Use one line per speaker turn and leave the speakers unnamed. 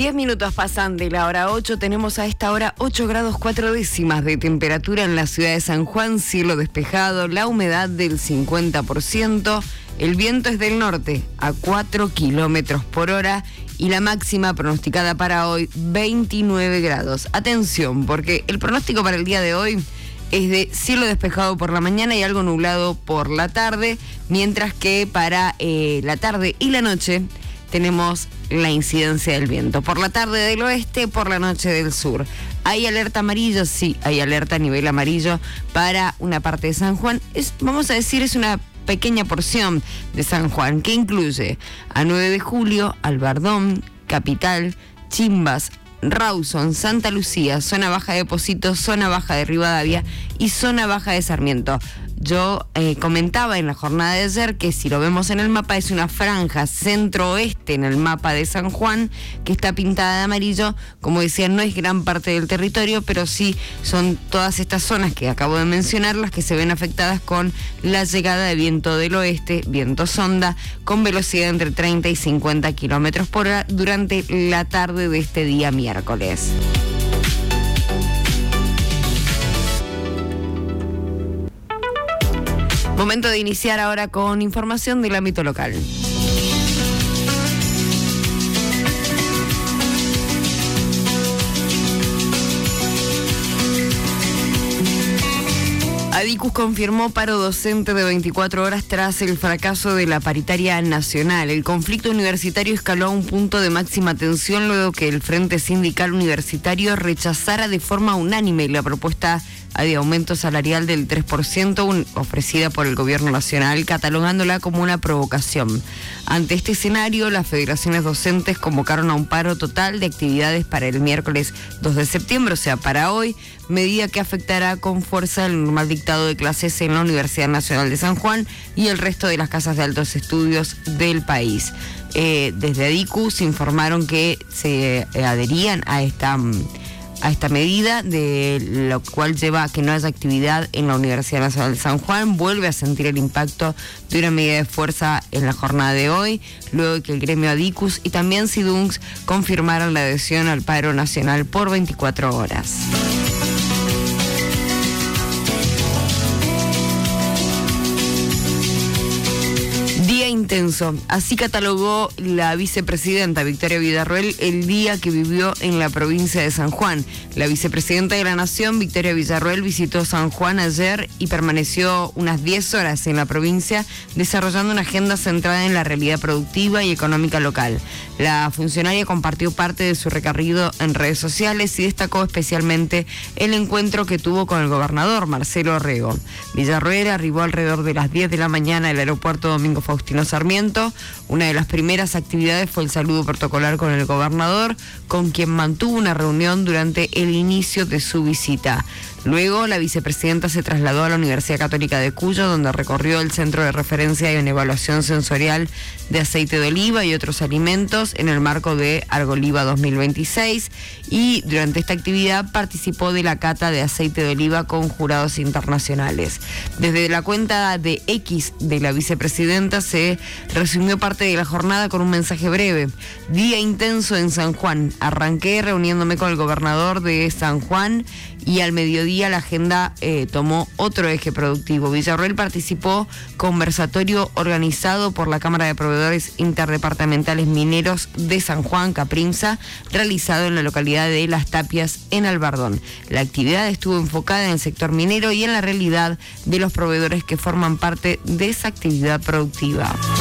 10 minutos pasan de la hora 8, tenemos a esta hora 8 grados 4 décimas de temperatura en la ciudad de San Juan, cielo despejado, la humedad del 50%, el viento es del norte a 4 kilómetros por hora y la máxima pronosticada para hoy 29 grados. Atención, porque el pronóstico para el día de hoy es de cielo despejado por la mañana y algo nublado por la tarde, mientras que para la tarde y la noche tenemos la incidencia del viento. Por la tarde del oeste, por la noche del sur. ¿Hay alerta amarillo? Sí, hay alerta a nivel amarillo para una parte de San Juan. Vamos a decir, es una pequeña porción de San Juan, que incluye a 9 de julio, Albardón, Capital, Chimbas, Rawson, Santa Lucía, zona baja de Pocitos, zona baja de Rivadavia y zona baja de Sarmiento. Yo comentaba en la jornada de ayer que si lo vemos en el mapa es una franja centro-oeste en el mapa de San Juan que está pintada de amarillo. Como decía, no es gran parte del territorio, pero sí son todas estas zonas que acabo de mencionar las que se ven afectadas con la llegada de viento del oeste, viento sonda, con velocidad entre 30 y 50 kilómetros por hora durante la tarde de este día miércoles. Momento de iniciar ahora con información del ámbito local. Adicus confirmó paro docente de 24 horas tras el fracaso de la paritaria nacional. El conflicto universitario escaló a un punto de máxima tensión luego que el Frente Sindical Universitario rechazara de forma unánime la propuesta de aumento salarial del 3% ofrecida por el gobierno nacional, catalogándola como una provocación. Ante este escenario, las federaciones docentes convocaron a un paro total de actividades para el miércoles 2 de septiembre, o sea, para hoy, medida que afectará con fuerza el normal dictado de clases en la Universidad Nacional de San Juan y el resto de las casas de altos estudios del país. Desde Adicus informaron que se adherían a esta medida, de lo cual lleva a que no haya actividad en la Universidad Nacional de San Juan. Vuelve a sentir el impacto de una medida de fuerza en la jornada de hoy, luego de que el gremio Adicus y también SIDUNCS confirmaron la adhesión al paro nacional por 24 horas. Día intenso. Así catalogó la vicepresidenta Victoria Villarroel el día que vivió en la provincia de San Juan. La vicepresidenta de la Nación, Victoria Villarroel, visitó San Juan ayer y permaneció unas 10 horas en la provincia desarrollando una agenda centrada en la realidad productiva y económica local. La funcionaria compartió parte de su recorrido en redes sociales y destacó especialmente el encuentro que tuvo con el gobernador Marcelo Rego. Villarroel arribó alrededor de las 10 de la mañana al aeropuerto Domingo Faustino Sarmiento. Una de las primeras actividades fue el saludo protocolar con el gobernador, con quien mantuvo una reunión durante el inicio de su visita. Luego, la vicepresidenta se trasladó a la Universidad Católica de Cuyo, donde recorrió el Centro de Referencia y en Evaluación Sensorial de Aceite de Oliva y otros alimentos en el marco de Argoliva 2026. Y durante esta actividad participó de la cata de aceite de oliva con jurados internacionales. Desde la cuenta de X de la vicepresidenta se resumió parte de la jornada con un mensaje breve. Día intenso en San Juan. Arranqué reuniéndome con el gobernador de San Juan y al mediodía la agenda tomó otro eje productivo. Villarroel participó conversatorio organizado por la Cámara de Proveedores Interdepartamentales Mineros de San Juan, Caprimsa, realizado en la localidad de Las Tapias, en Albardón. La actividad estuvo enfocada en el sector minero y en la realidad de los proveedores que forman parte de esa actividad productiva.